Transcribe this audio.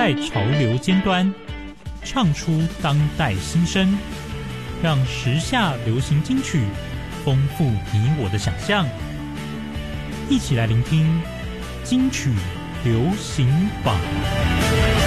在潮流尖端，唱出当代新声，让时下流行金曲丰富你我的想象。一起来聆听金曲流行榜。